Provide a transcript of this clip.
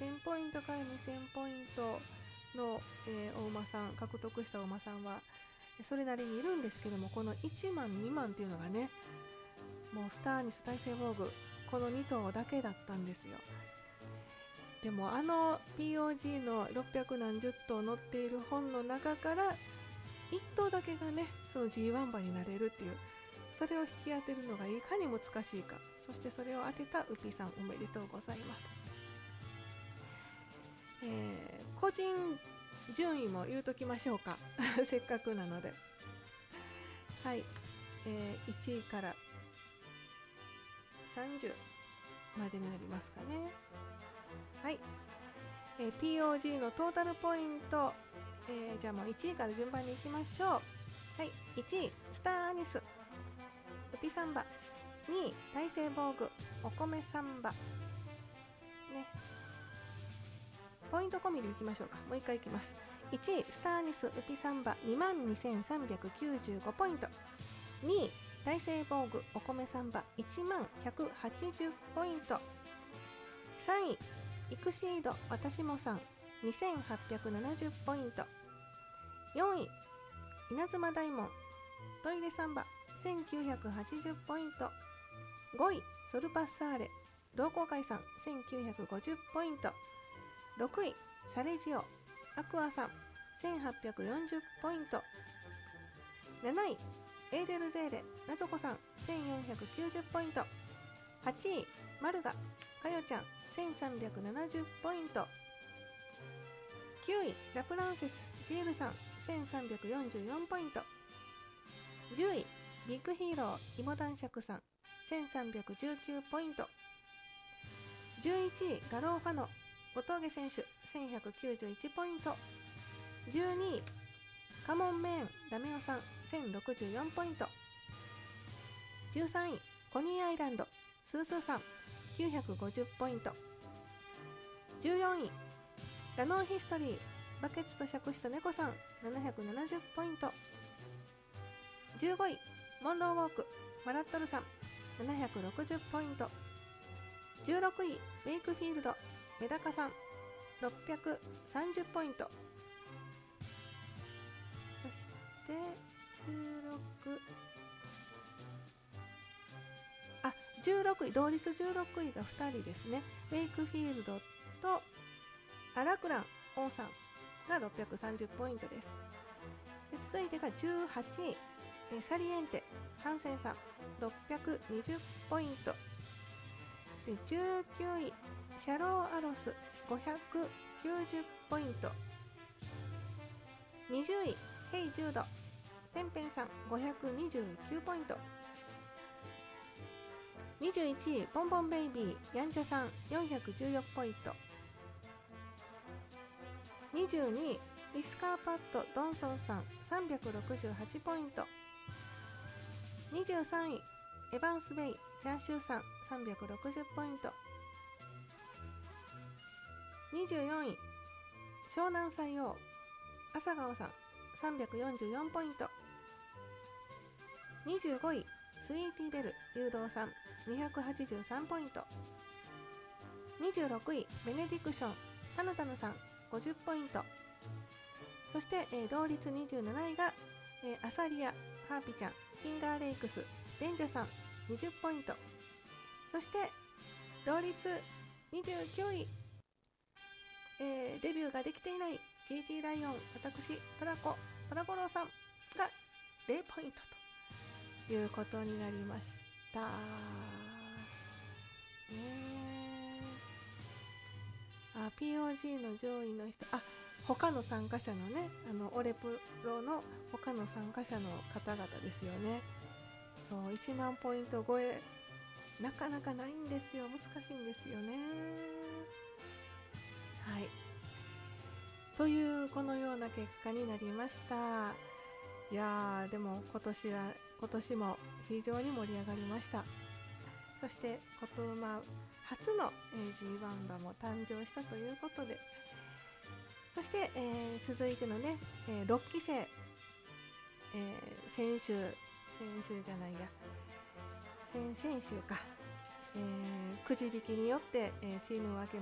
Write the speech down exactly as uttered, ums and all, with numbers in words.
せんポイントからにせんポイントの、えー、お馬さん獲得したお馬さんはそれなりにいるんですけども、このいちまんにまんっていうのがね、もうスターニス大聖防具このに頭だけだったんですよ。でもあの ピーオージー のろっぴゃくなんじゅっ頭載っている本の中からいっ頭だけがねその ジーワン 馬になれるっていう、それを引き当てるのがいかに難しいか、そしてそれを当てたウピさんおめでとうございます。えー、個人順位も言うときましょうかせっかくなので、はい、えー、いちいからさんじゅうまでになりますかね。はい、えー、ピーオージー のトータルポイント、えー、じゃあもういちいから順番にいきましょう。はい、いちいスターアニスウピサンバ、にい大聖防具お米サンバね、ポイント込みでいきましょうか。もう一回いきます。いちいスターアニスウピサンバ にまんにせんさんびゃくきゅうじゅうご ポイント、にい大聖防具お米サンバ いちまんひゃくはちじゅう ポイント、さんいイクシード私もさんにせんはっぴゃくななじゅうポイント、よんい稲妻大門トイレサンバせんきゅうひゃくはちじゅうポイント、ごいソルパッサーレ同好会さんせんきゅうひゃくごじゅうポイント、ろくいサレジオアクアさんせんはっぴゃくよんじゅうポイント、なないエーデルゼーレなぞこさんせんよんひゃくきゅうじゅうポイント、はちいマルガかよちゃんせんさんびゃくななじゅうポイント、きゅういラプランセスジールさんせんさんびゃくよんじゅうよんポイント、じゅういビッグヒーローイモ男爵さんせんさんびゃくじゅうきゅうポイント、じゅういちいガローファノ小峠選手せんひゃくきゅうじゅういちポイント、じゅうにいカモンメーンダメオさんせんろくじゅうよんポイント、じゅうさんいコニーアイランドスースーさんきゅうひゃくごじゅうポイント、じゅうよんいラノンヒストリーバケツと釈した猫さんななひゃくななじゅうポイント、じゅうごいモンローウォークマラットルさんななひゃくろくじゅうポイント、じゅうろくいウェイクフィールドメダカさんろっぴゃくさんじゅうポイント、そしてじゅうろくあじゅうろくい同率じゅうろくいがふたりですね。ウェイクフィールドとアラクラン王さんがろっぴゃくさんじゅうポイントです。で続いてがじゅうはちいえサリエンテハンセンさんろっぴゃくにじゅうポイントで、じゅうきゅういシャローアロスごひゃくきゅうじゅうポイント、にじゅういヘイジュードペンペンさんごひゃくにじゅうきゅうポイント、にじゅういちいボンボンベイビーヤンチャさんよんひゃくじゅうよんポイント、にじゅうにいリスカーパッドドンソンさんさんびゃくろくじゅうはちポイント、にじゅうさんいエヴァンスベイチャーシューさんさんびゃくろくじゅうポイント、にじゅうよんい湘南採用朝顔さんさんびゃくよんじゅうよんポイント、にじゅうごいスイーティーベル誘導さんにひゃくはちじゅうさんポイント、にじゅうろくいベネディクションタヌタヌさんごじゅうポイント、そして、えー、同率にじゅうなないが、えー、アサリアハーピちゃんフィンガーレイクスレンジャさんにじゅうポイント、そして同率にじゅうきゅうい、えー、デビューができていない ジーティー ライオン私トラコトラゴロウさんがゼロポイントということになりましたね。あ ピーオージー の上位の人、あ他の参加者のね、あのオレプロの他の参加者の方々ですよね。そういちまんポイント超えなかなかないんですよ。難しいんですよね。はい、というこのような結果になりました。いやーでも今年は今年も非常に盛り上がりました。そして琴馬初の ジーワン 馬も誕生したということで、そして、えー、続いてのね、えー、ろっきせい、えー、先週先週じゃないや先々週か、えー、くじ引きによって、えー、チーム分け